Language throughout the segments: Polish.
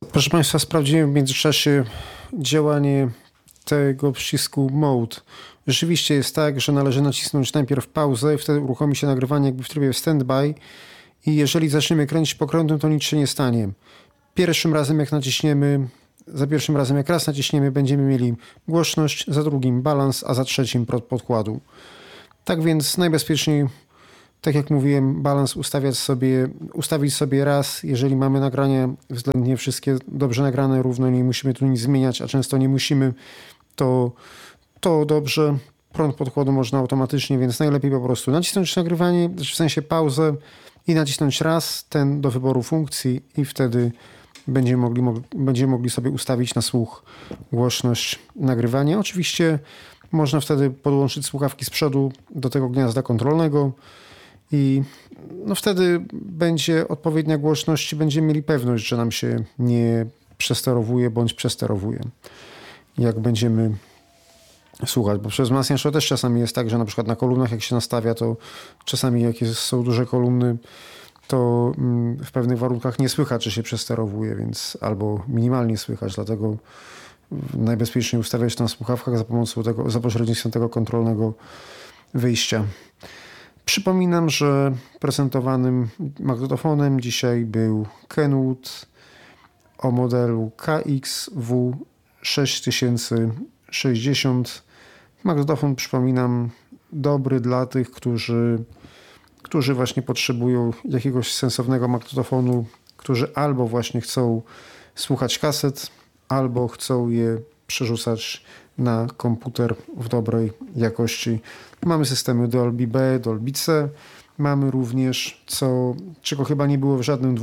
Proszę Państwa, sprawdziłem w międzyczasie działanie tego przycisku Mode. Rzeczywiście jest tak, że należy nacisnąć najpierw pauzę, wtedy uruchomi się nagrywanie jakby w trybie standby i jeżeli zaczniemy kręcić pokrętłem, to nic się nie stanie. Za pierwszym razem jak raz naciśniemy, będziemy mieli głośność, za drugim balans, a za trzecim prąd podkładu. Tak więc najbezpieczniej, tak jak mówiłem, balans ustawić sobie raz, jeżeli mamy nagrania względnie wszystkie dobrze nagrane, równo nie musimy tu nic zmieniać, a często nie musimy, to dobrze. Prąd podkładu można automatycznie, więc najlepiej po prostu nacisnąć nagrywanie, w sensie pauzę i nacisnąć raz ten do wyboru funkcji i wtedy będziemy mogli sobie ustawić na słuch głośność nagrywania. Oczywiście można wtedy podłączyć słuchawki z przodu do tego gniazda kontrolnego i wtedy będzie odpowiednia głośność i będziemy mieli pewność, że nam się nie przesterowuje bądź przesterowuje, jak będziemy słuchać. Bo przez wzmacniacz to też czasami jest tak, że na przykład na kolumnach jak się nastawia, to czasami jak są duże kolumny, to w pewnych warunkach nie słychać, że się przesterowuje, więc albo minimalnie słychać, dlatego najbezpieczniej ustawiać na słuchawkach za pośrednictwem tego kontrolnego wyjścia. Przypominam, że prezentowanym magnetofonem dzisiaj był Kenwood o modelu KXW6060. Magnetofon, przypominam, dobry dla tych, którzy właśnie potrzebują jakiegoś sensownego magnetofonu, którzy albo właśnie chcą słuchać kaset, albo chcą je przerzucać na komputer w dobrej jakości. Mamy systemy Dolby B, Dolby C. Mamy również, czego chyba nie było w żadnym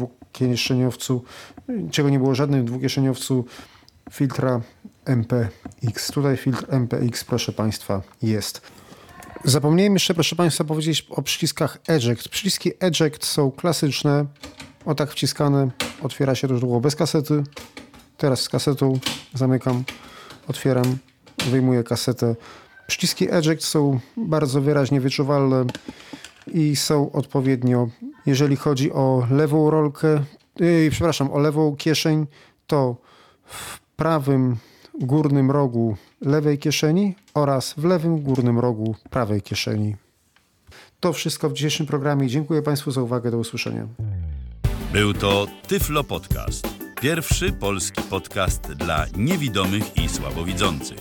dwukieszeniowcu, filtra MPX. Tutaj filtr MPX, proszę Państwa, jest. Zapomniałem jeszcze, proszę Państwa, powiedzieć o przyciskach Eject. Przyciski Eject są klasyczne. O tak wciskane. Otwiera się to bez kasety. Teraz z kasetą zamykam, otwieram, wyjmuję kasetę. Przyciski Eject są bardzo wyraźnie wyczuwalne i są odpowiednio, jeżeli chodzi o lewą o lewą kieszeń, to w prawym górnym rogu lewej kieszeni oraz w lewym górnym rogu prawej kieszeni. To wszystko w dzisiejszym programie. Dziękuję Państwu za uwagę. Do usłyszenia. Był to Tyflo Podcast. Pierwszy polski podcast dla niewidomych i słabowidzących.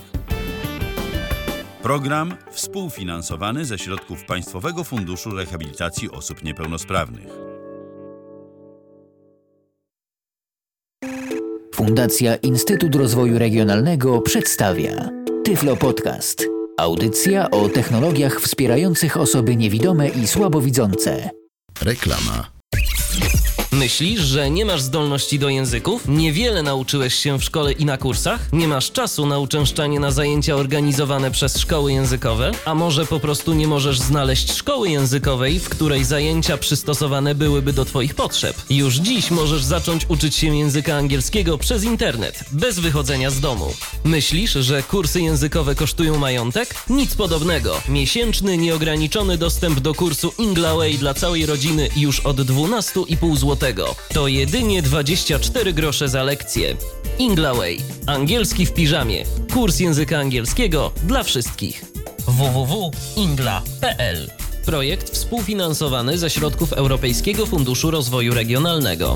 Program współfinansowany ze środków Państwowego Funduszu Rehabilitacji Osób Niepełnosprawnych. Fundacja Instytut Rozwoju Regionalnego przedstawia Tyflo Podcast. Audycja o technologiach wspierających osoby niewidome i słabowidzące. Reklama. Myślisz, że nie masz zdolności do języków? Niewiele nauczyłeś się w szkole i na kursach? Nie masz czasu na uczęszczanie na zajęcia organizowane przez szkoły językowe? A może po prostu nie możesz znaleźć szkoły językowej, w której zajęcia przystosowane byłyby do Twoich potrzeb? Już dziś możesz zacząć uczyć się języka angielskiego przez internet, bez wychodzenia z domu. Myślisz, że kursy językowe kosztują majątek? Nic podobnego. Miesięczny, nieograniczony dostęp do kursu Inglaway dla całej rodziny już od 12,5 zł. To jedynie 24 grosze za lekcję. Inglaway. Angielski w piżamie. Kurs języka angielskiego dla wszystkich. www.ingla.pl. Projekt współfinansowany ze środków Europejskiego Funduszu Rozwoju Regionalnego.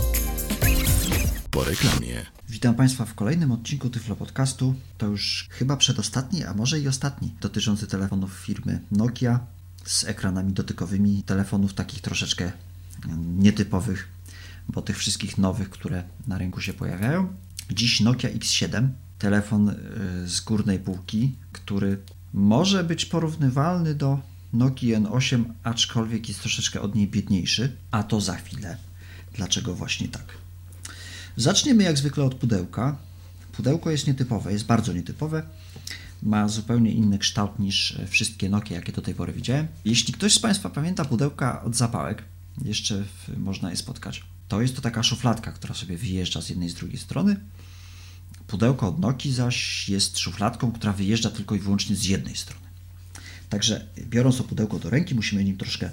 Po reklamie. Witam Państwa w kolejnym odcinku Tyflo Podcastu. To już chyba przedostatni, a może i ostatni, dotyczący telefonów firmy Nokia z ekranami dotykowymi, telefonów takich troszeczkę nietypowych, bo tych wszystkich nowych, które na rynku się pojawiają. Dziś Nokia X7, telefon z górnej półki, który może być porównywalny do Nokii N8, aczkolwiek jest troszeczkę od niej biedniejszy, a to za chwilę. Dlaczego właśnie tak? Zaczniemy jak zwykle od pudełka. Pudełko jest nietypowe, jest bardzo nietypowe. Ma zupełnie inny kształt niż wszystkie Nokie, jakie do tej pory widziałem. Jeśli ktoś z Państwa pamięta pudełka od zapałek, jeszcze można je spotkać. To jest to taka szufladka, która sobie wyjeżdża z jednej i z drugiej strony. Pudełko od Nokii zaś jest szufladką, która wyjeżdża tylko i wyłącznie z jednej strony. Także biorąc to pudełko do ręki, musimy nim troszkę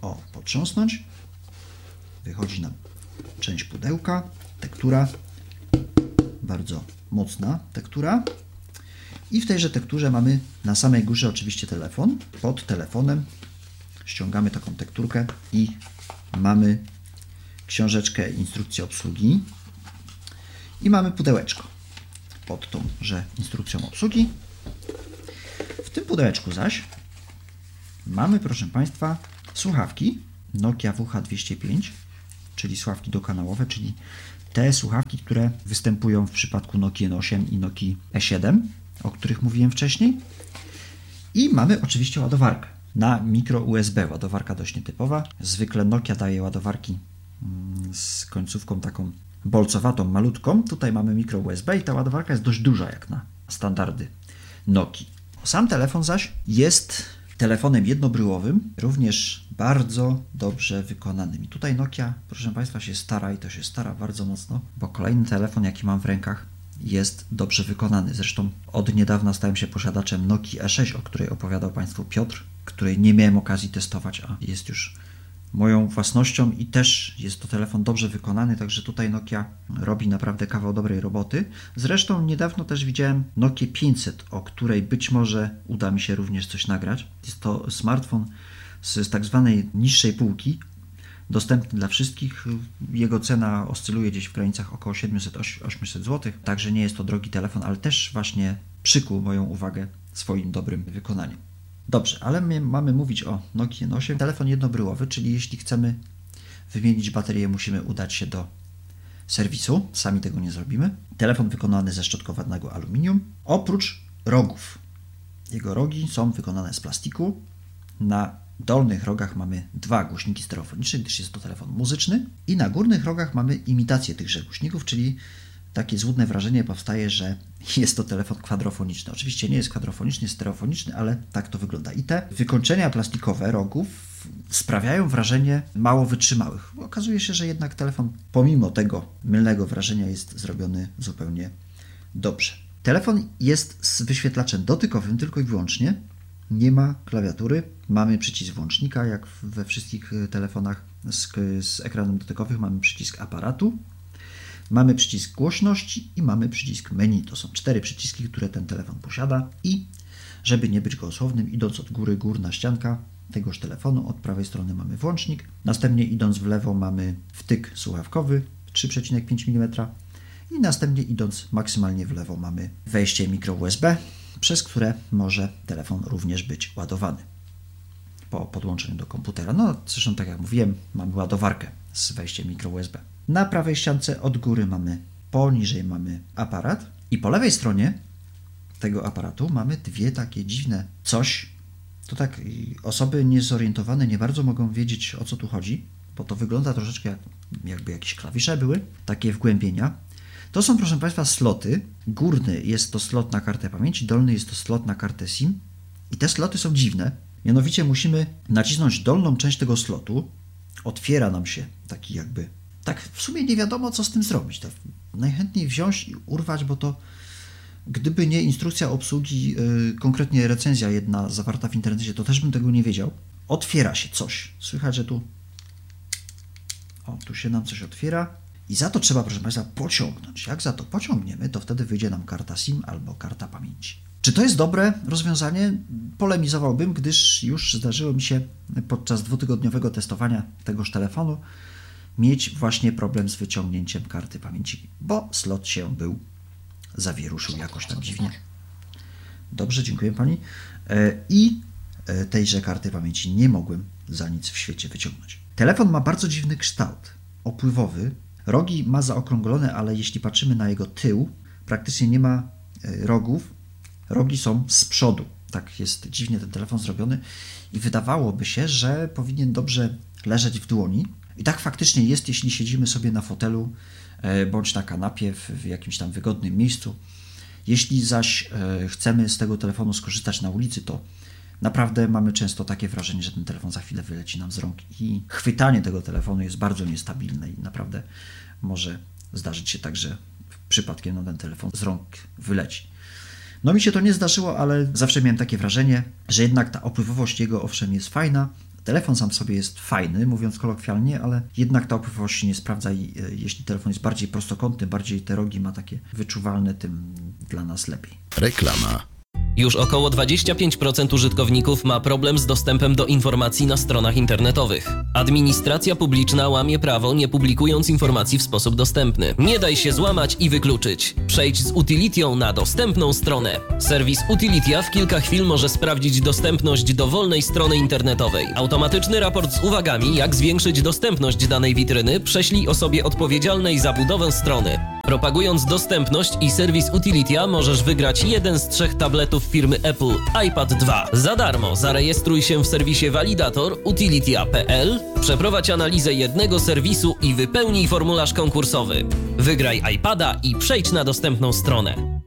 potrząsnąć. Wychodzi nam część pudełka, tektura bardzo mocna tektura. I w tejże tekturze mamy na samej górze oczywiście telefon. Pod telefonem ściągamy taką tekturkę i mamy książeczkę instrukcji obsługi i mamy pudełeczko pod tąże instrukcją obsługi. W tym pudełeczku zaś mamy, proszę Państwa, słuchawki Nokia WH205, czyli słuchawki dokanałowe, czyli te słuchawki, które występują w przypadku Nokii N8 i Nokii E7, o których mówiłem wcześniej. I mamy oczywiście ładowarkę na mikro USB, ładowarka dość nietypowa. Zwykle Nokia daje ładowarki z końcówką taką bolcowatą, malutką. Tutaj mamy mikro USB i ta ładowarka jest dość duża jak na standardy Nokii. Sam telefon zaś jest telefonem jednobryłowym, również bardzo dobrze wykonanym. I tutaj Nokia, proszę Państwa, się stara i to się stara bardzo mocno, bo kolejny telefon, jaki mam w rękach, jest dobrze wykonany. Zresztą od niedawna stałem się posiadaczem Nokii E6, o której opowiadał Państwu Piotr, której nie miałem okazji testować, a jest już moją własnością i też jest to telefon dobrze wykonany, także tutaj Nokia robi naprawdę kawał dobrej roboty. Zresztą niedawno też widziałem Nokię 500, o której być może uda mi się również coś nagrać. Jest to smartfon z tak zwanej niższej półki, dostępny dla wszystkich. Jego cena oscyluje gdzieś w granicach około 700-800 zł, także nie jest to drogi telefon, ale też właśnie przykuł moją uwagę swoim dobrym wykonaniem. Dobrze, ale my mamy mówić o Nokii N8. Telefon jednobryłowy, czyli jeśli chcemy wymienić baterię, musimy udać się do serwisu. Sami tego nie zrobimy. Telefon wykonany ze szczotkowanego aluminium. Oprócz rogów. Jego rogi są wykonane z plastiku. Na dolnych rogach mamy 2 głośniki stereofoniczne, gdyż jest to telefon muzyczny. I na górnych rogach mamy imitację tychże głośników, czyli takie złudne wrażenie powstaje, że jest to telefon kwadrofoniczny. Oczywiście nie jest kwadrofoniczny, jest stereofoniczny, ale tak to wygląda. I te wykończenia plastikowe rogów sprawiają wrażenie mało wytrzymałych. Okazuje się, że jednak telefon pomimo tego mylnego wrażenia jest zrobiony zupełnie dobrze. Telefon jest z wyświetlaczem dotykowym tylko i wyłącznie. Nie ma klawiatury. Mamy przycisk włącznika, jak we wszystkich telefonach z ekranem dotykowym mamy przycisk aparatu. Mamy przycisk głośności i mamy przycisk menu. To są 4 przyciski, które ten telefon posiada i żeby nie być gołosłownym, idąc od góry, górna ścianka tegoż telefonu, od prawej strony mamy włącznik, następnie idąc w lewo mamy wtyk słuchawkowy 3,5 mm i następnie idąc maksymalnie w lewo mamy wejście mikro USB, przez które może telefon również być ładowany po podłączeniu do komputera. No zresztą tak jak mówiłem, mamy ładowarkę z wejściem mikro USB. Na prawej ściance od góry mamy, poniżej mamy aparat i po lewej stronie tego aparatu mamy 2 takie dziwne coś. To tak osoby niezorientowane nie bardzo mogą wiedzieć, o co tu chodzi, bo to wygląda troszeczkę jakby jakieś klawisze były, takie wgłębienia. To są, proszę Państwa, sloty. Górny jest to slot na kartę pamięci, dolny jest to slot na kartę SIM i te sloty są dziwne. Mianowicie musimy nacisnąć dolną część tego slotu, otwiera nam się taki jakby, tak w sumie nie wiadomo, co z tym zrobić. To najchętniej wziąć i urwać, bo to gdyby nie instrukcja obsługi, konkretnie recenzja jedna zawarta w internecie, to też bym tego nie wiedział. Otwiera się coś. Słychać, że tu się nam coś otwiera i za to trzeba, proszę Państwa, pociągnąć. Jak za to pociągniemy, to wtedy wyjdzie nam karta SIM albo karta pamięci. Czy to jest dobre rozwiązanie? Polemizowałbym, gdyż już zdarzyło mi się podczas 2-tygodniowego testowania tegoż telefonu mieć właśnie problem z wyciągnięciem karty pamięci, bo slot się zawieruszył jakoś tam dziwnie. Dobrze, dziękuję Pani. I tejże karty pamięci nie mogłem za nic w świecie wyciągnąć. Telefon ma bardzo dziwny kształt, opływowy. Rogi ma zaokrąglone, ale jeśli patrzymy na jego tył, praktycznie nie ma rogów. Rogi są z przodu. Tak jest dziwnie ten telefon zrobiony i wydawałoby się, że powinien dobrze leżeć w dłoni. I tak faktycznie jest, jeśli siedzimy sobie na fotelu bądź na kanapie w jakimś tam wygodnym miejscu. Jeśli zaś chcemy z tego telefonu skorzystać na ulicy, to naprawdę mamy często takie wrażenie, że ten telefon za chwilę wyleci nam z rąk i chwytanie tego telefonu jest bardzo niestabilne i naprawdę może zdarzyć się tak, że przypadkiem ten telefon z rąk wyleci. No mi się to nie zdarzyło, ale zawsze miałem takie wrażenie, że jednak ta opływowość jego owszem jest fajna, Telefon sam w sobie jest fajny, mówiąc kolokwialnie, ale jednak ta opływowość się nie sprawdza i jeśli telefon jest bardziej prostokątny, bardziej te rogi ma takie wyczuwalne, tym dla nas lepiej. Reklama. Już około 25% użytkowników ma problem z dostępem do informacji na stronach internetowych. Administracja publiczna łamie prawo, nie publikując informacji w sposób dostępny. Nie daj się złamać i wykluczyć. Przejdź z Utilitią na dostępną stronę. Serwis Utilitia w kilka chwil może sprawdzić dostępność dowolnej strony internetowej. Automatyczny raport z uwagami, jak zwiększyć dostępność danej witryny, prześlij osobie odpowiedzialnej za budowę strony. Propagując dostępność i serwis Utilitia możesz wygrać jeden z 3 tabletów firmy Apple iPad 2. Za darmo zarejestruj się w serwisie Validator Utilitia.pl, przeprowadź analizę jednego serwisu i wypełnij formularz konkursowy. Wygraj iPada i przejdź na dostępną stronę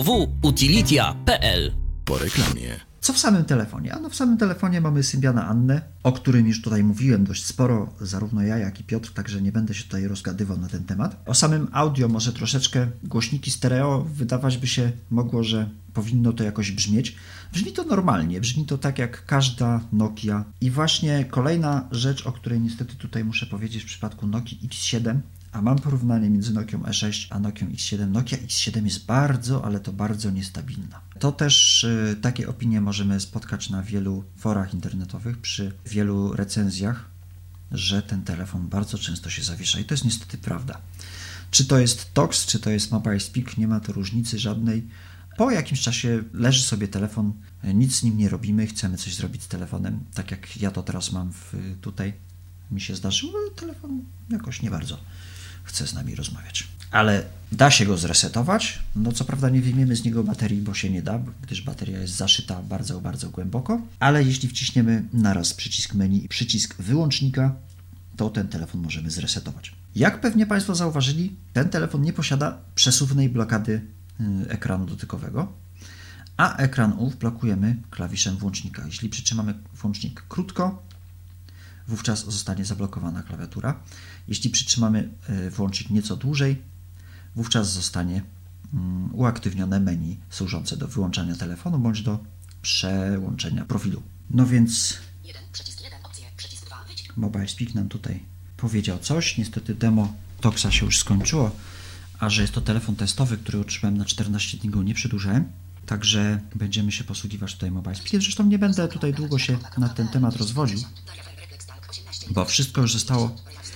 www.utilitia.pl. Po reklamie. Co w samym telefonie? Ano w samym telefonie mamy Symbiana Annę, o którym już tutaj mówiłem dość sporo, zarówno ja, jak i Piotr, także nie będę się tutaj rozgadywał na ten temat. O samym audio może troszeczkę głośniki stereo wydawać by się mogło, że powinno to jakoś brzmieć. Brzmi to normalnie, brzmi to tak jak każda Nokia. I właśnie kolejna rzecz, o której niestety tutaj muszę powiedzieć w przypadku Nokii X7, a mam porównanie między Nokią E6 a Nokią X7. Nokia X7 jest bardzo, ale to bardzo niestabilna. To też takie opinie możemy spotkać na wielu forach internetowych, przy wielu recenzjach, że ten telefon bardzo często się zawiesza i to jest niestety prawda. Czy to jest TOX, czy to jest Mobile Speak, nie ma to różnicy żadnej. Po jakimś czasie leży sobie telefon, nic z nim nie robimy, chcemy coś zrobić z telefonem, tak jak ja to teraz mam tutaj, mi się zdarzyło, telefon jakoś nie bardzo chce z nami rozmawiać. Ale da się go zresetować, no co prawda nie wyjmiemy z niego baterii, bo się nie da, gdyż bateria jest zaszyta bardzo, bardzo głęboko, ale jeśli wciśniemy naraz przycisk menu i przycisk wyłącznika, to ten telefon możemy zresetować. Jak pewnie Państwo zauważyli, ten telefon nie posiada przesuwnej blokady ekranu dotykowego, a ekran ów blokujemy klawiszem włącznika. Jeśli przytrzymamy włącznik krótko, wówczas zostanie zablokowana klawiatura. Jeśli przytrzymamy włącznik nieco dłużej, wówczas zostanie uaktywnione menu służące do wyłączania telefonu bądź do przełączenia profilu. No więc Mobile Speak nam tutaj powiedział coś. Niestety demo TOXa się już skończyło, a że jest to telefon testowy, który otrzymałem na 14 dni, go nie przedłużałem. Także będziemy się posługiwać tutaj Mobile Speakiem. Zresztą nie będę tutaj długo się na ten temat rozwodził, bo wszystko już zostało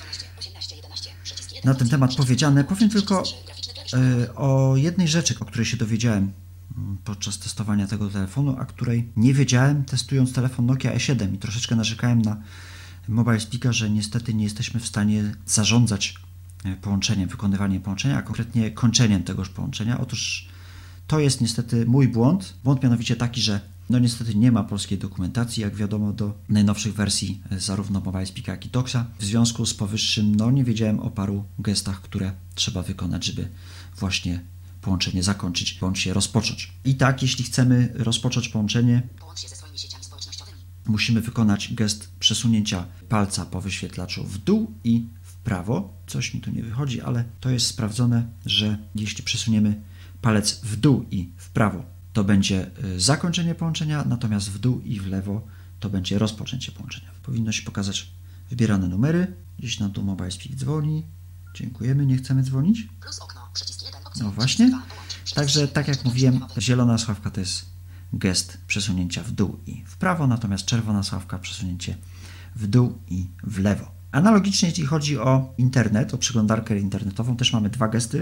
na ten temat powiedziane. Powiem tylko o jednej rzeczy, o której się dowiedziałem podczas testowania tego telefonu, a której nie wiedziałem, testując telefon Nokia E7 i troszeczkę narzekałem na Mobile Speaka, że niestety nie jesteśmy w stanie zarządzać połączeniem, wykonywaniem połączenia, a konkretnie kończeniem tegoż połączenia. Otóż to jest niestety mój błąd. Błąd mianowicie taki, że no niestety nie ma polskiej dokumentacji, jak wiadomo, do najnowszych wersji zarówno Mobile Speaka, jak i TOXa. W związku z powyższym nie wiedziałem o paru gestach, które trzeba wykonać, żeby właśnie połączenie zakończyć bądź się rozpocząć. I tak, jeśli chcemy rozpocząć połączenie, musimy wykonać gest przesunięcia palca po wyświetlaczu w dół i w prawo. Coś mi tu nie wychodzi, ale to jest sprawdzone, że jeśli przesuniemy palec w dół i w prawo, to będzie zakończenie połączenia, natomiast w dół i w lewo to będzie rozpoczęcie połączenia. Powinno się pokazać wybierane numery. Gdzieś nam tu Mobile Speak dzwoni. Dziękujemy, nie chcemy dzwonić. No właśnie. Także tak jak mówiłem, zielona sławka to jest gest przesunięcia w dół i w prawo, natomiast czerwona sławka przesunięcie w dół i w lewo. Analogicznie jeśli chodzi o internet, o przeglądarkę internetową, też mamy dwa gesty.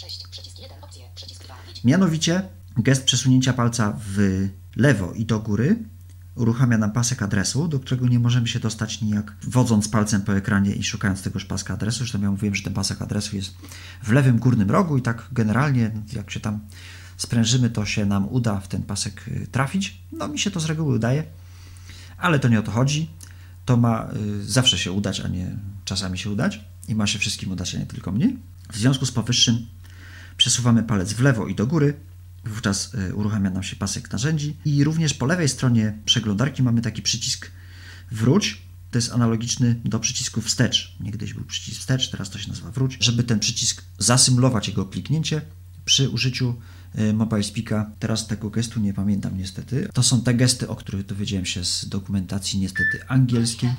Mianowicie gest przesunięcia palca w lewo i do góry uruchamia nam pasek adresu, do którego nie możemy się dostać nijak wodząc palcem po ekranie i szukając tegoż paska adresu. Zresztą ja mówiłem, że ten pasek adresu jest w lewym górnym rogu i tak generalnie jak się tam sprężymy, to się nam uda w ten pasek trafić. No mi się to z reguły udaje, ale to nie o to chodzi. To ma zawsze się udać, a nie czasami się udać i ma się wszystkim udać, a nie tylko mnie. W związku z powyższym przesuwamy palec w lewo i do góry, wówczas uruchamia nam się pasek narzędzi i również po lewej stronie przeglądarki mamy taki przycisk wróć. To jest analogiczny do przycisku wstecz. Niegdyś był przycisk wstecz, teraz to się nazywa wróć. Żeby ten przycisk zasymulować jego kliknięcie, przy użyciu Mobile Speaka. Teraz tego gestu nie pamiętam niestety. To są te gesty, o których dowiedziałem się z dokumentacji niestety angielskiej.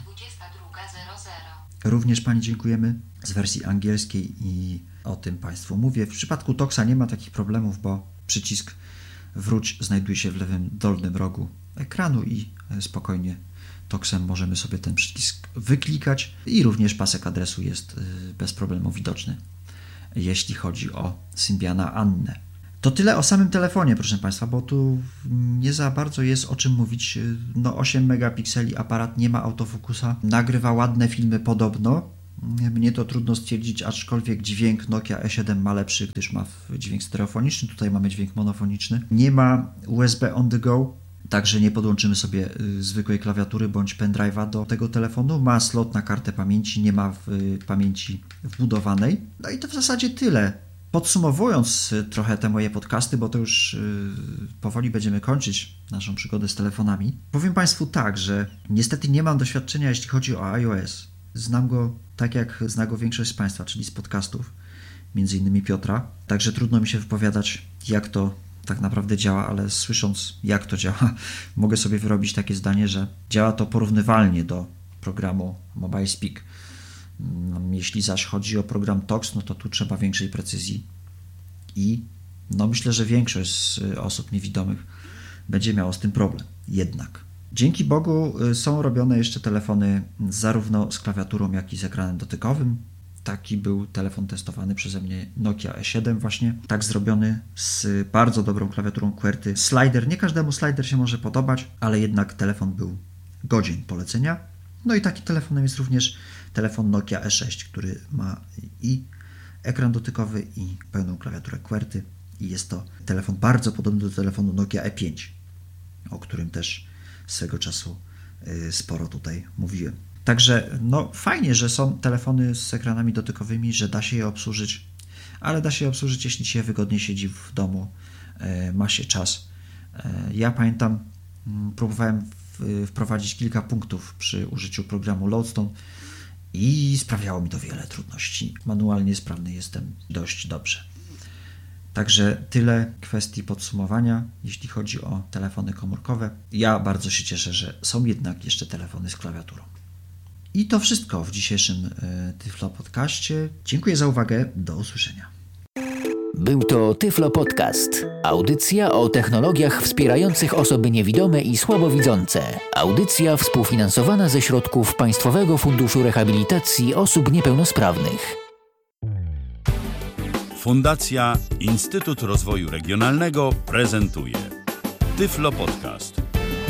22:00. Również Pani dziękujemy z wersji angielskiej i o tym Państwu mówię. W przypadku Toxa nie ma takich problemów, bo przycisk wróć znajduje się w lewym dolnym rogu ekranu i spokojnie Toxem możemy sobie ten przycisk wyklikać i również pasek adresu jest bez problemu widoczny, jeśli chodzi o Symbiana Annę. To tyle o samym telefonie, proszę Państwa, bo tu nie za bardzo jest o czym mówić. 8 megapikseli aparat, nie ma autofokusa, nagrywa ładne filmy podobno. Mnie to trudno stwierdzić, aczkolwiek dźwięk Nokia E7 ma lepszy, gdyż ma dźwięk stereofoniczny, tutaj mamy dźwięk monofoniczny. Nie ma USB on the go, także nie podłączymy sobie zwykłej klawiatury bądź pendrive'a do tego telefonu. Ma slot na kartę pamięci, nie ma pamięci wbudowanej. No i to w zasadzie tyle. Podsumowując trochę te moje podcasty, bo to już powoli będziemy kończyć naszą przygodę z telefonami, powiem Państwu tak, że niestety nie mam doświadczenia, jeśli chodzi o iOS. Znam go tak, jak zna go większość z Państwa, czyli z podcastów, między innymi Piotra. Także trudno mi się wypowiadać, jak to tak naprawdę działa, ale słysząc, jak to działa, mogę sobie wyrobić takie zdanie, że działa to porównywalnie do programu Mobile Speak. Jeśli zaś chodzi o program Tox, no to tu trzeba większej precyzji i myślę, że większość z osób niewidomych będzie miało z tym problem. Jednak dzięki Bogu są robione jeszcze telefony zarówno z klawiaturą, jak i z ekranem dotykowym. Taki był telefon testowany przeze mnie, Nokia E7 właśnie, tak zrobiony z bardzo dobrą klawiaturą QWERTY. Slider, nie każdemu slider się może podobać, ale jednak telefon był godzien polecenia. No i takim telefonem jest również telefon Nokia E6, który ma i ekran dotykowy, i pełną klawiaturę QWERTY. I jest to telefon bardzo podobny do telefonu Nokia E5, o którym też swego czasu sporo tutaj mówiłem. Także fajnie, że są telefony z ekranami dotykowymi, że da się je obsłużyć, ale da się je obsłużyć, jeśli się wygodnie siedzi w domu, ma się czas. Ja pamiętam, próbowałem wprowadzić kilka punktów przy użyciu programu Loadstone i sprawiało mi to wiele trudności. Manualnie sprawny jestem dość dobrze. Także tyle kwestii podsumowania, jeśli chodzi o telefony komórkowe. Ja bardzo się cieszę, że są jednak jeszcze telefony z klawiaturą. I to wszystko w dzisiejszym Tyflo Podcaście. Dziękuję za uwagę. Do usłyszenia. Był to Tyflo Podcast. Audycja o technologiach wspierających osoby niewidome i słabowidzące. Audycja współfinansowana ze środków Państwowego Funduszu Rehabilitacji Osób Niepełnosprawnych. Fundacja Instytut Rozwoju Regionalnego prezentuje Tyflo Podcast.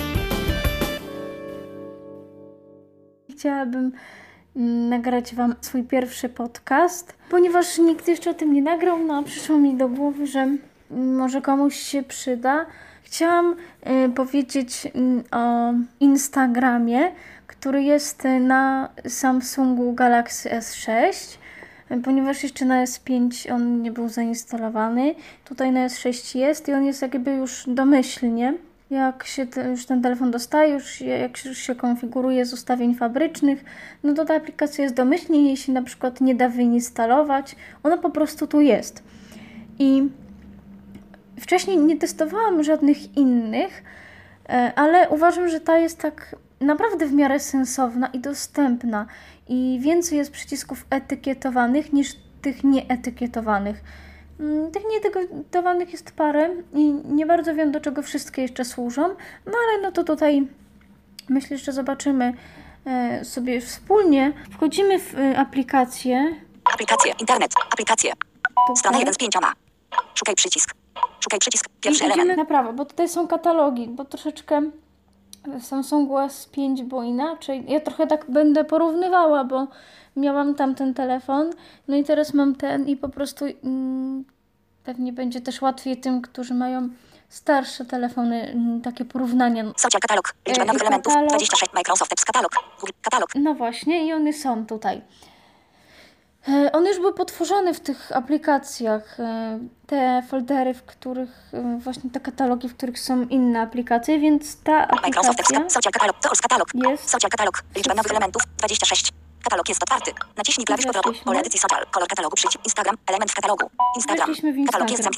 Chciałabym nagrać Wam swój pierwszy podcast, ponieważ nikt jeszcze o tym nie nagrał, a przyszło mi do głowy, że może komuś się przyda. Chciałam powiedzieć o Instagramie, który jest na Samsungu Galaxy S6, ponieważ jeszcze na S5 on nie był zainstalowany. Tutaj na S6 jest i on jest jakby już domyślnie. Jak się już ten telefon dostaje, jak już się konfiguruje z ustawień fabrycznych, to ta aplikacja jest domyślnie, jej się na przykład nie da wyinstalować, ona po prostu tu jest. I wcześniej nie testowałam żadnych innych, ale uważam, że ta jest tak naprawdę w miarę sensowna i dostępna i więcej jest przycisków etykietowanych niż tych nieetykietowanych. Tych nieetykietowanych jest parę i nie bardzo wiem, do czego wszystkie jeszcze służą, ale to tutaj myślę, że zobaczymy sobie wspólnie. Wchodzimy w aplikację. Aplikacje, internet, aplikacje. Strona 1 z 5. Szukaj przycisk, pierwszy element. Idziemy na prawo, bo tutaj są katalogi, bo troszeczkę w Samsungu S5 było inaczej. Ja trochę tak będę porównywała, bo miałam tamten telefon, i teraz mam ten i po prostu pewnie będzie też łatwiej tym, którzy mają starsze telefony, takie porównania. Social katalog, liczba nowych elementów, 26, Microsoft Apps katalog, Google katalog. No właśnie i one są tutaj. On już był potworzony w tych aplikacjach, te foldery, w których właśnie te katalogi, w których są inne aplikacje, więc ta Microsoft aplikacja Apps, social katalog, Tools katalog, jest. social katalog, liczba nowych elementów, 26. Katalog jest otwarty. Naciśnij klawisz powrotu. Pole edycji social. Kolor katalogu przyjdź. Instagram. Element w katalogu. Instagram. Katalog jest zamknięty.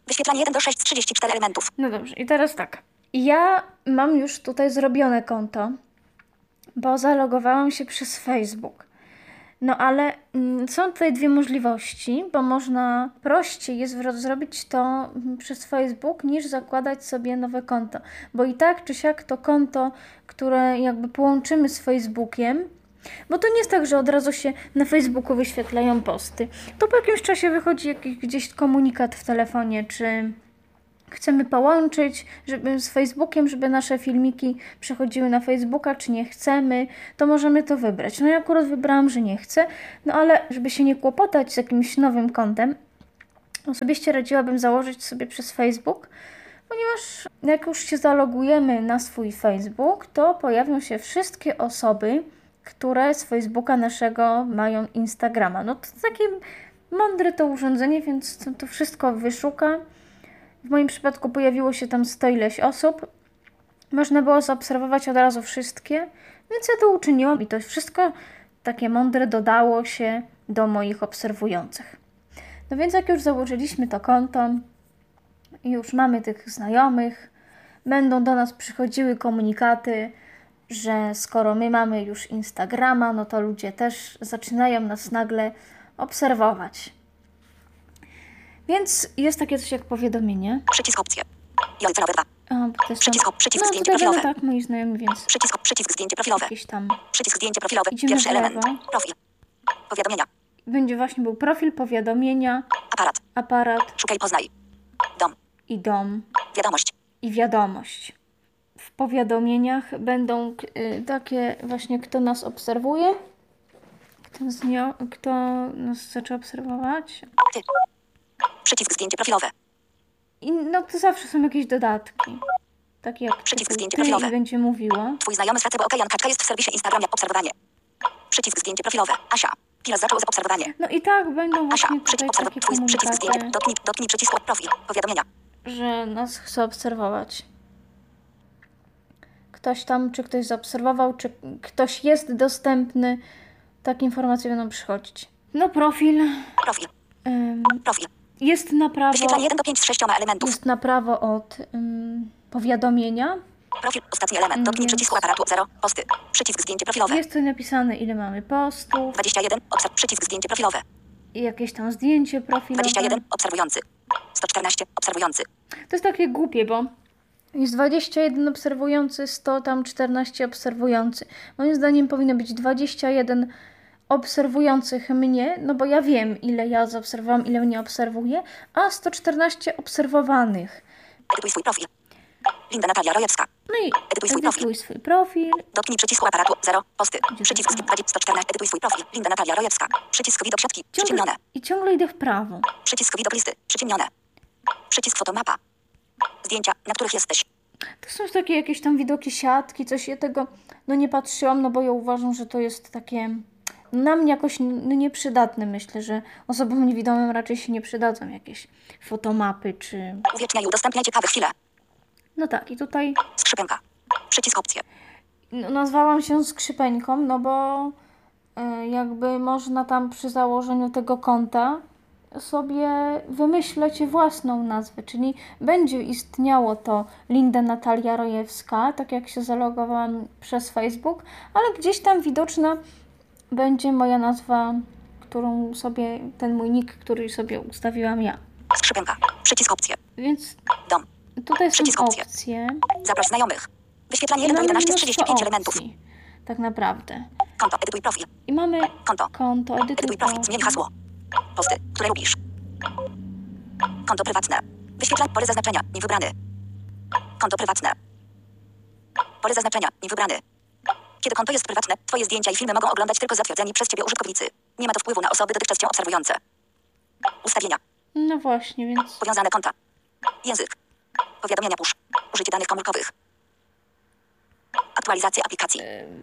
Wyświetlanie 1 do 6 z 34 elementów. No dobrze, i teraz tak. Ja mam już tutaj zrobione konto, bo zalogowałam się przez Facebook. No ale są tutaj dwie możliwości, bo można prościej jest zrobić to przez Facebook niż zakładać sobie nowe konto. Bo i tak czy siak to konto, które jakby połączymy z Facebookiem, bo to nie jest tak, że od razu się na Facebooku wyświetlają posty. To po jakimś czasie wychodzi jakiś gdzieś komunikat w telefonie, czy chcemy połączyć z Facebookiem, żeby nasze filmiki przechodziły na Facebooka, czy nie chcemy, to możemy to wybrać. No ja akurat wybrałam, że nie chcę, no ale żeby się nie kłopotać z jakimś nowym kontem, osobiście radziłabym założyć sobie przez Facebook, ponieważ jak już się zalogujemy na swój Facebook, to pojawią się wszystkie osoby, które z Facebooka naszego mają Instagrama. No to takie mądre to urządzenie, więc to wszystko wyszuka. W moim przypadku pojawiło się tam 100 ileś osób. Można było zaobserwować od razu wszystkie, więc ja to uczyniłam i to wszystko takie mądre dodało się do moich obserwujących. No więc jak już założyliśmy to konto i już mamy tych znajomych, będą do nas przychodziły komunikaty, że skoro my mamy już Instagrama, no to ludzie też zaczynają nas nagle obserwować. Więc jest takie coś jak powiadomienie. Przycisk opcje. Joli celowe 2. Przycisk zdjęcie tutaj profilowe. tak, moi znajomi, więc Przycisk zdjęcie profilowe. jakieś tam Przycisk zdjęcie profilowe. Idziemy Pierwszy w lewo. element. Profil. Powiadomienia. będzie właśnie był profil, powiadomienia, aparat Szukaj, poznaj. Dom. i dom Wiadomość. i wiadomość. W powiadomieniach będą takie właśnie, kto nas obserwuje, kto nas zaczął obserwować. Ty. Przycisk zdjęcie profilowe. I no to zawsze są jakieś dodatki. Takie jak Przycisk typu zdjęcie ty profilowe. i będzie mówiła. Twój znajomy z Facebo OK Jan Kaczka jest w serwisie Instagramia. Obserwowanie. Przycisk zdjęcie profilowe. Asia. Pilas zaczął obserwowanie. No i tak będą Asia. właśnie tutaj Przycisk takie Twój przycisk zdjęcie. komunikaty, Dotknij przycisku profil. Powiadomienia. że nas chce obserwować. Ktoś tam, czy ktoś zaobserwował, czy ktoś jest dostępny. Takie informacje będą przychodzić. No profil. Profil. Jest na prawo. Wyświetlanie 1 do 5 z 6 elementów. Jest na prawo od powiadomienia. Profil. Ostatni element. Dotknij Więc przycisku aparatu 0. Posty. Przycisk zdjęcie profilowe. jest tu napisane, ile mamy postów. 21. Przycisk zdjęcie profilowe. I jakieś tam zdjęcie profilowe. 21. Obserwujący. 114. Obserwujący. To jest takie głupie, bo jest 21 obserwujący, 100 tam 14 obserwujący. Moim zdaniem powinno być 21 obserwujących mnie, no bo ja wiem, ile ja zaobserwowałam, ile mnie obserwuje, a 114 obserwowanych. Edytuj swój profil. Linda Natalia Rojewska. No i Edytuj swój profil. Dotknij przycisku aparatu 0. Posty. Gdzie Przycisk to? 114. Edytuj swój profil. Linda Natalia Rojewska. Przycisk widok siatki. Przyciemnione. I ciągle idę w prawo. Przycisk widok listy. Przyciemnione. Przycisk fotomapa. Zdjęcia, na których jesteś. To są takie jakieś tam widoki siatki, coś ja tego nie patrzyłam, no bo ja uważam, że to jest takie na mnie jakoś nieprzydatne. Myślę, że osobom niewidomym raczej się nie przydadzą jakieś fotomapy czy... Uwieczniaj i udostępniaj ciekawe chwile. No tak, i tutaj Skrzypenka. Przycisk opcje. nazwałam się skrzypeńką, no bo jakby można tam przy założeniu tego konta sobie wymyśleć własną nazwę, czyli będzie istniało to Linda Natalia Rojewska, tak jak się zalogowałam przez Facebook, ale gdzieś tam widoczna będzie moja nazwa, którą sobie, ten mój nick, który sobie ustawiłam ja. Skrzypenka. Przycisk opcje. Więc Dom. tutaj są Przycisk opcje. opcje. Zaproś znajomych. Wyświetlanie I 1 do mamy 11 z mnóstwo 35 elementów. opcji, tak naprawdę. Konto. Edytuj profil. I mamy Konto. edytuj Edytuj profil. Zmień hasło. Posty, które lubisz. Konto prywatne. Wyświetlanie. Pole zaznaczenia. Niewybrany. Konto prywatne. Pole zaznaczenia. Niewybrany. Kiedy konto jest prywatne, twoje zdjęcia i filmy mogą oglądać tylko zatwierdzeni przez ciebie użytkownicy. Nie ma to wpływu na osoby dotychczas cię obserwujące. Ustawienia. No właśnie, więc Powiązane konta. Język. Powiadomienia push. Użycie danych komórkowych. Aktualizacja aplikacji.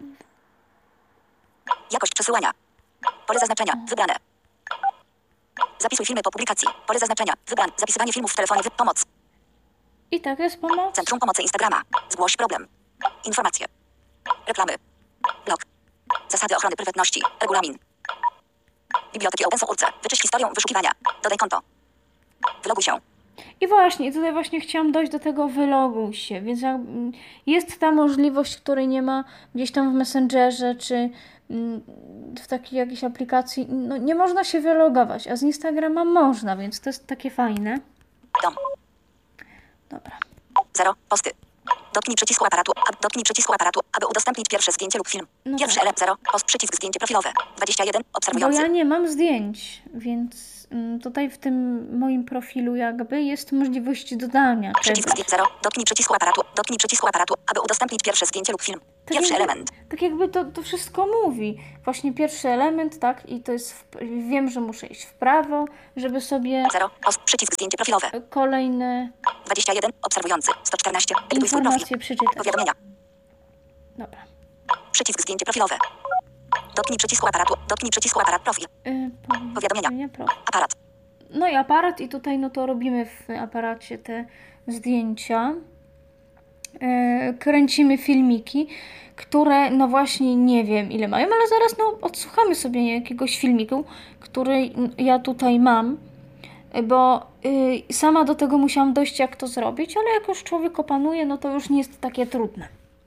Jakość przesyłania. Pole zaznaczenia. Wybrane. Zapisuj filmy po publikacji. Pole zaznaczenia. Wybrane. Zapisywanie filmów w telefonie. Pomoc. i tak jest pomoc. Centrum Pomocy Instagrama. Zgłoś problem. Informacje. Reklamy. Blog. Zasady ochrony prywatności. Regulamin. Biblioteki Open Source. Wyczyść historię wyszukiwania. Dodaj konto. Wyloguj się. I właśnie, tutaj właśnie chciałam dojść do tego wyloguj się, więc jest ta możliwość, której nie ma gdzieś tam w Messengerze, czy w takiej jakiejś aplikacji. No, nie można się wylogować, a z Instagrama można, więc to jest takie fajne. Dom. Dobra. 0. Posty. Dotknij przycisku aparatu, aby udostępnić pierwsze zdjęcie lub film. No Pierwszy tak. element 0. Post przycisk zdjęcie profilowe. 21. Bo Obserwujący. ja nie mam zdjęć, więc tutaj w tym moim profilu jakby jest możliwość dodania Przycisk czegoś. 0. Dotknij przycisku aparatu, aby udostępnić pierwsze zdjęcie lub film. Pierwszy element. Tak jakby to wszystko mówi. Właśnie pierwszy element, tak? I to jest, wiem, że muszę iść w prawo, żeby sobie 0. Post przycisk zdjęcie profilowe. kolejne 21. Obserwujący. 114. Edytuj swój profil. informacje przeczytać. Powiadomienia. Dobra. Przycisk zdjęcie profilowe. Dotknij przycisku aparat profil. Powiadomienia. Aparat. No i aparat i tutaj no to robimy w aparacie te zdjęcia. Kręcimy filmiki, które no właśnie nie wiem ile mają, ale zaraz no odsłuchamy sobie jakiegoś filmiku, który ja tutaj mam, bo sama do tego musiałam dojść jak to zrobić, ale jak już człowiek opanuje, no to już nie jest takie trudne.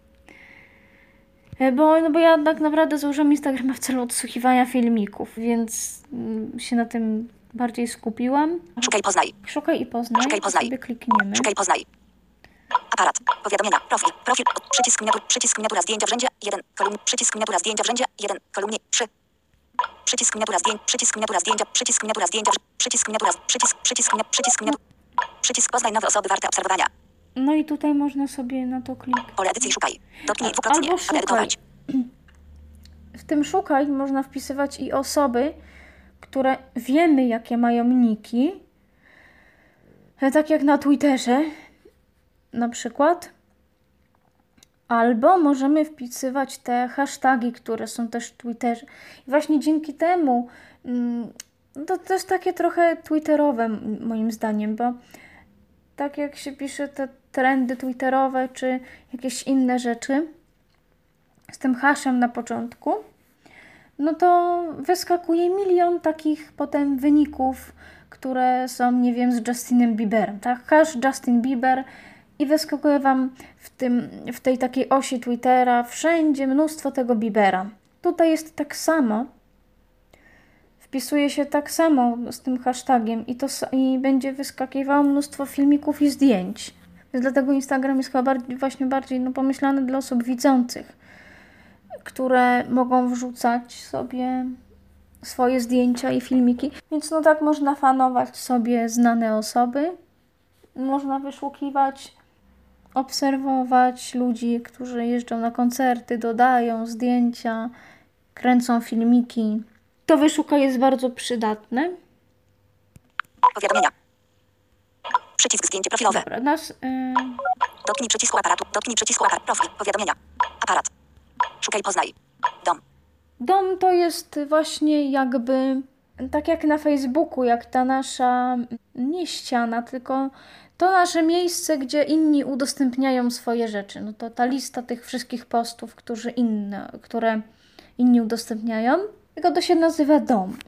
Bo ja tak naprawdę założyłam Instagrama w celu odsłuchiwania filmików, więc się na tym bardziej skupiłam. Szukaj, poznaj. Szukaj i poznaj. Szukaj, poznaj. Sobie klikniemy. Szukaj, poznaj. Aparat. Powiadomienia. Profil. Przycisk miniatura zdjęcia w rzędzie 1. Przycisk miniatura zdjęcia w rzędzie 1. Kolumnie 3. Przycisk miniatura zdjęcia. Przycisk poznaj nowe osoby warte obserwowania. No i tutaj można sobie na to kliknąć. Pole edycji szukaj. Dotknij dwukrotnie, Albo aby edytować. W tym szukaj można wpisywać i osoby, które wiemy jakie mają niki. Tak jak na Twitterze na przykład. Albo możemy wpisywać te hasztagi, które są też w Twitterze. I właśnie dzięki temu to jest takie trochę twitterowe moim zdaniem, bo tak jak się pisze te trendy twitterowe czy jakieś inne rzeczy z tym haszem na początku, no to wyskakuje milion takich potem wyników, które są, nie wiem, z Justinem Bieberem, tak? Hash Justin Bieber i wyskakuje Wam w tej takiej osi Twittera wszędzie mnóstwo tego Biebera. Tutaj jest tak samo. Wpisuje się tak samo z tym hashtagiem i będzie wyskakiwało mnóstwo filmików i zdjęć. Więc dlatego Instagram jest chyba bardziej pomyślany dla osób widzących, które mogą wrzucać sobie swoje zdjęcia i filmiki. Więc no tak można fanować sobie znane osoby. Można wyszukiwać, obserwować ludzi, którzy jeżdżą na koncerty, dodają zdjęcia, kręcą filmiki. To wyszukaj jest bardzo przydatne. Powiadomienia. Przycisk zdjęcie profilowe. Dobra, Dotknij przycisku aparatu. Profil. Powiadomienia. Aparat. Szukaj, poznaj. Dom. Dom to jest właśnie jakby tak jak na Facebooku, jak ta nasza nie ściana, tylko to nasze miejsce, gdzie inni udostępniają swoje rzeczy. No to ta lista tych wszystkich postów, które inni udostępniają, tylko to się nazywa dom.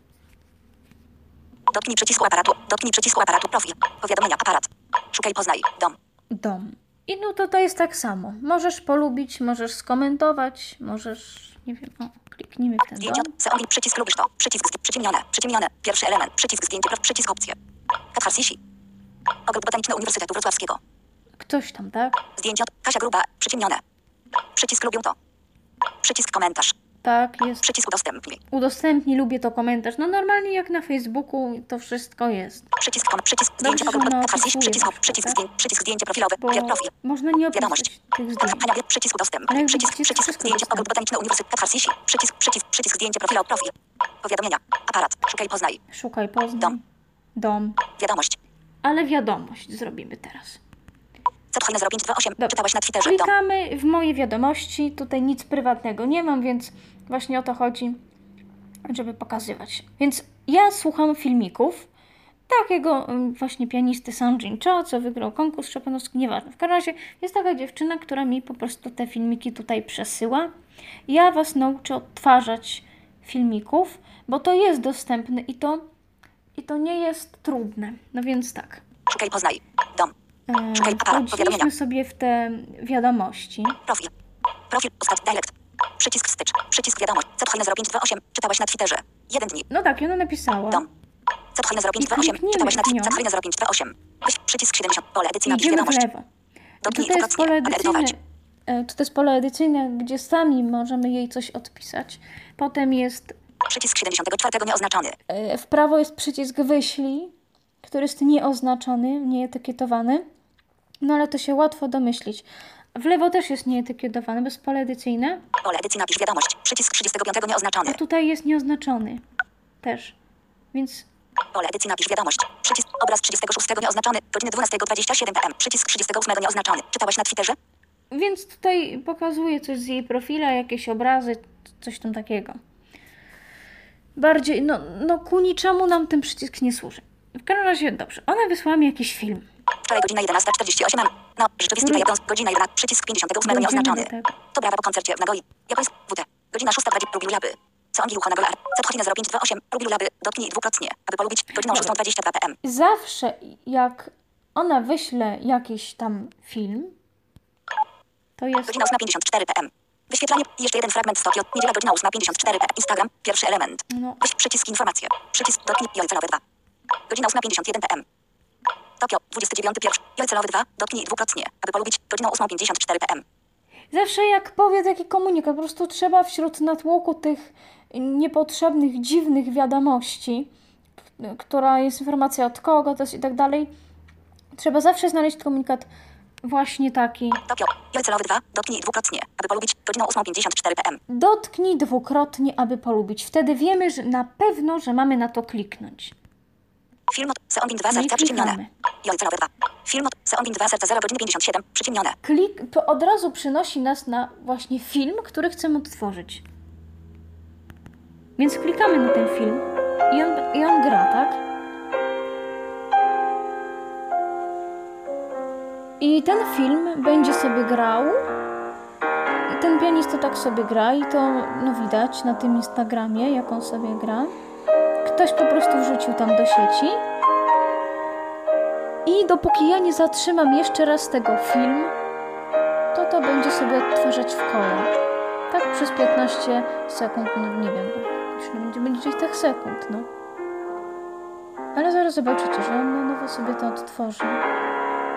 Dotknij przycisku aparatu. Profil. Powiadomienia. Aparat. Szukaj, poznaj. Dom. Dom. I no to jest tak samo. Możesz polubić, możesz skomentować, możesz, nie wiem, kliknijmy w ten Zdjęcia. dom. Seongi. Przycisk lubisz to. Przycisk przyciemnione. Pierwszy element. Przycisk zdjęcie. Przycisk opcje. Katharsis. Ogród Botaniczny Uniwersytetu Wrocławskiego. Ktoś tam, tak? Zdjęcia. Kasia Gruba. Przyciemnione. Przycisk lubię to. Przycisk komentarz. Tak, jest. Przycisk udostępnij. Udostępnij, lubię to komentarz. No normalnie jak na Facebooku to wszystko jest. Przycisk zdjęcie. Dobrze, Ogród że Katharsis. opisujesz, Przycisk zdjęcie profilowe. Bo Profil. można nie Wiadomość. opisać tych zdjęć. Ania, przycisk udostępnij. Ale Przycisk wszystko zdjęcie. dostępne. Ogród Botaniczny Uniwersytet Katharsis. Przycisk zdjęcie profilowe. Profil. Powiadomienia. Aparat. Szukaj, poznaj. Szukaj, poznaj. Dom. Dom. Wiadomość. Ale wiadomość zrobimy teraz. Co to 058? Dobra. Czytałaś na Twitterze. Dom. Klikamy w moje wiadomości. Tutaj nic prywatnego nie mam, więc właśnie o to chodzi, żeby pokazywać. Więc ja słucham filmików takiego właśnie pianisty Sungjin Cho, co wygrał konkurs chopinowski, nieważne. W każdym razie jest taka dziewczyna, która mi po prostu te filmiki tutaj przesyła. Ja Was nauczę odtwarzać filmików, bo to jest dostępne i to nie jest trudne. No więc tak. Szukaj, poznaj. Dom. Szukaj, aparat, powiadomienia. Wchodziliśmy sobie w te wiadomości. Profil. Profil, ustaw, direct. Przycisk wstecz. Przycisk wiadomość. Z0528. Czytałaś na Twitterze. 1 dni. No tak, i ona napisała. Dom. Z0528. Czytałaś na Twitterze. Z0528. Przycisk 70. Pole edycji, napisz Idziemy w wiadomość. lewo. Dotknij Tutaj jest pole dwukrotnie, aby edycyjne. edytować. To jest pole edycyjne, gdzie sami możemy jej coś odpisać. Potem jest Przycisk 74 nieoznaczony. w prawo jest przycisk wyślij, który jest nieoznaczony, nieetykietowany. No ale to się łatwo domyślić. W lewo też jest nieetykietowany, bo jest pole edycyjne. Pole edycji, napisz wiadomość. Przycisk 35 nieoznaczony. A tutaj jest nieoznaczony. Też. Więc Pole edycji, napisz wiadomość. Przycisk obraz 36 nieoznaczony. Godziny 12:27 PM. Przycisk 38 nieoznaczony. Czytałaś na Twitterze? Więc tutaj pokazuje coś z jej profila, jakieś obrazy, coś tam takiego. Bardziej, no ku niczemu nam ten przycisk nie służy. W każdym razie, dobrze, ona wysłała mi jakiś film. Wczoraj godzina 11:48. No, rzeczywistość japońska. Godzina 11. Przycisk 58 Dojdziemy nieoznaczony. do tego. To brawa po koncercie w Nagoi. Japońsk. WT. Godzina 6:20. Lubił laby. Seongi rucha Nagolar. Z0528. Lubił laby. Dotknij dwukrotnie, aby polubić. Godzina 6:22 PM. Zawsze jak ona wyśle jakiś tam film, to jest... Godzina 8:54 PM. Wyświetlanie. Jeszcze jeden fragment z Tokio. Niedziela godzina 8:54 PM. Instagram. Pierwszy element. No. Przycisk informacje. Przycisk dotknij. Joj celowy 2. Godzina 8:51 PM. Tokio. 29.1. Joj celowy 2. Dotknij dwukrotnie, aby polubić. Godzina 8:54 PM. Zawsze jak powie taki komunikat, po prostu trzeba wśród natłoku tych niepotrzebnych, dziwnych wiadomości, która jest informacja od kogo to jest i tak dalej, trzeba zawsze znaleźć komunikat właśnie taki. Tokio. Joj celowy 2. Dotknij dwukrotnie, aby polubić. Godzina 8:54 PM. Dotknij dwukrotnie, aby polubić. Wtedy wiemy, że na pewno, że mamy na to kliknąć. Film od Seonbin 2 No i serca przyciemnione. klikamy. Joj celowy 2. Film od Seonbin 2 serca 0 godziny 57 przyciemnione. To od razu przynosi nas na właśnie film, który chcemy odtworzyć. Więc klikamy na ten film i on gra, tak? I ten film będzie sobie grał i ten pianista tak sobie gra i to no widać na tym Instagramie, jak on sobie gra. Ktoś po prostu wrzucił tam do sieci. I dopóki ja nie zatrzymam jeszcze raz tego film, to będzie sobie odtwarzać w koło. Tak przez 15 sekund, no nie wiem, już będzie gdzieś tak sekund, no. Ale zaraz zobaczycie, że on na nowo sobie to odtworzy.